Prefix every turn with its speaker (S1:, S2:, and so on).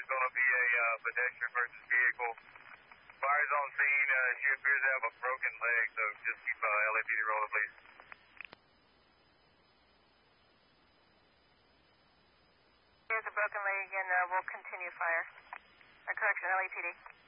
S1: is going to be a pedestrian versus vehicle. Fire's on scene. She appears to have a broken leg, so just keep LAPD rolling, please.
S2: Here's a broken leg, and we'll continue fire. Correction, LAPD.